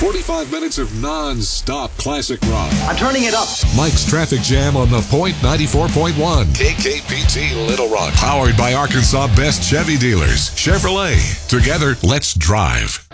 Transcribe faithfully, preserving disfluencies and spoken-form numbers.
forty-five minutes of non-stop classic rock. I'm turning it up. Mike's Traffic Jam on the Point ninety-four point one. K K P T Little Rock. Powered by Arkansas' best Chevy dealers. Chevrolet. Together, let's drive.